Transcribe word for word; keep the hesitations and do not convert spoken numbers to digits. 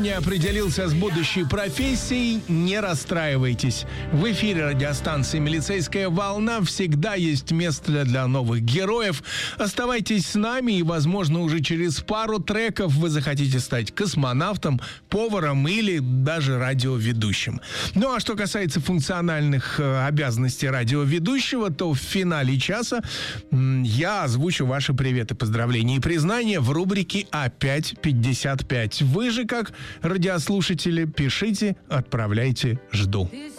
не определился с будущей профессией, не расстраивайтесь. В эфире радиостанции «Милицейская волна» всегда есть место для новых героев. Оставайтесь с нами, и, возможно, уже через пару треков вы захотите стать космонавтом, поваром или даже радиоведущим. Ну а что касается функциональных э, обязанностей радиоведущего, то в финале часа м, я озвучу ваши приветы, поздравления и признания в рубрике «Опять пятьдесят пять». Вы же, как радиослушатели, пишите, отправляйте, жду.